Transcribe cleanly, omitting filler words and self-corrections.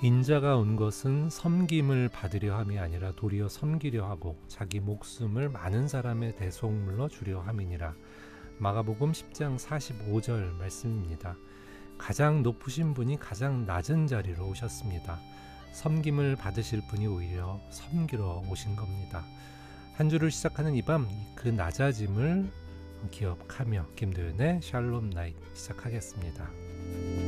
인자가 온 것은 섬김을 받으려 함이 아니라 도리어 섬기려 하고 자기 목숨을 많은 사람의 대속물로 주려 함이니라. 마가복음 10장 45절 말씀입니다. 가장 높으신 분이 가장 낮은 자리로 오셨습니다. 섬김을 받으실 분이 오히려 섬기러 오신 겁니다. 한 주를 시작하는 이 밤 그 낮아짐을 기억하며 김도윤의 샬롬 나잇 시작하겠습니다.